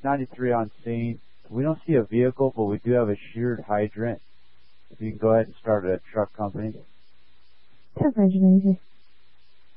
93 on scene. We don't see a vehicle, but we do have a sheared hydrant. If you can go ahead and start a truck company. Coverage, Ranger.